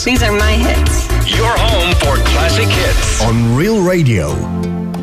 These are my hits. Your home for classic hits on Real Radio.